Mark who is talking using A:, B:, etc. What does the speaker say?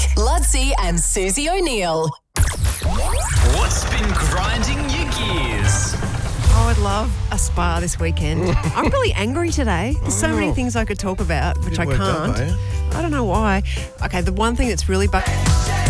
A: Ludsey and Susie O'Neill.
B: What's been grinding your gears?
C: Oh, I'd love a spa this weekend. I'm really angry today. There's so many things I could talk about, which I
D: Worked up,
C: can't.
D: are you?
C: I don't know why. Okay, the one thing that's really